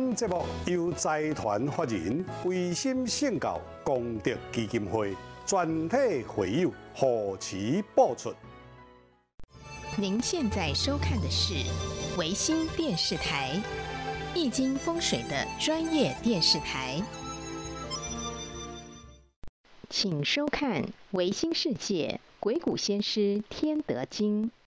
本节目由财团法人维心圣教功德基金会全体会友护持播出。 您现在收看的是维新电视台，易经风水的专业电视台。请收看《维新世界鬼谷先师天德经》。